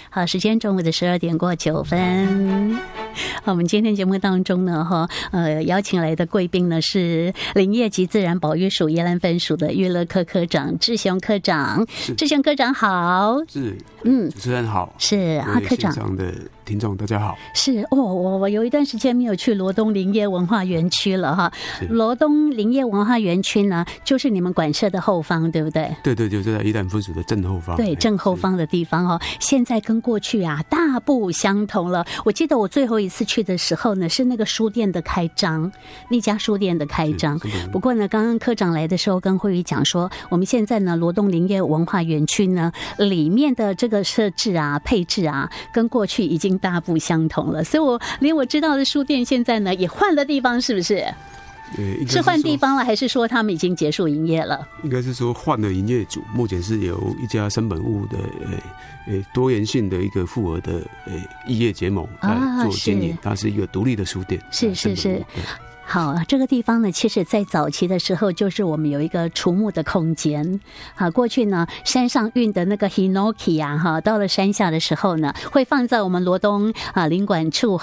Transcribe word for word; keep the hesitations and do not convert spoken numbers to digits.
好，时间中午的十二点过九分。好，我们今天节目当中呢，哈，呃，邀请来的贵宾呢是林业及自然保育署宜兰分署的娱乐科科长志雄科长。志雄科长好。 是， 嗯， 主持人好。 是啊，科长。 现场的听众大家好。 是哦，我我有一段时间没有去罗东林业文化园区了哈。罗东林业文化园区呢，就是你们馆舍的后方，对不对？ 对对，就在宜兰分署的正后方。 对，正后方的地方哦，现在跟过去啊大不相同了。我记得我最后一次去的时候呢，是那个书店的开张，那家书店的开张。不过呢，刚刚科长来的时候跟慧宇讲说，我们现在呢罗东林业文化园区呢里面的这个设置啊、配置啊，跟过去已经大不相同了。所以我连我知道的书店现在呢也换了地方，是不是？是换地方了，还是说他们已经结束营业了？ 应该是说换了营业主，目前是由一家生本屋的呃呃多元性的一个复合的呃异业结盟来做经营，它是一个独立的书店。 是是是。好，这个地方呢，其实在早期的时候，就是我们有一个除木的空间。好，过去呢，山上运的那个 Hinoki 啊，哈，到了山下的时候呢，会放在我们罗东啊林管处